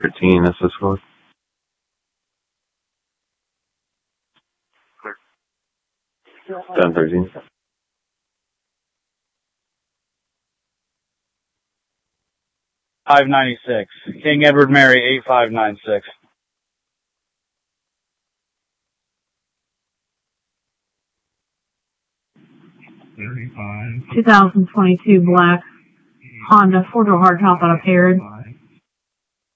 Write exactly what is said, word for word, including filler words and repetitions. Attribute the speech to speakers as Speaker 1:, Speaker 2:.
Speaker 1: thirteen, this is for. ten thirteen.
Speaker 2: five ninety-six. King Edward Mary, eight five nine six.
Speaker 3: two thousand twenty-two black Honda four-door hardtop out of Herod.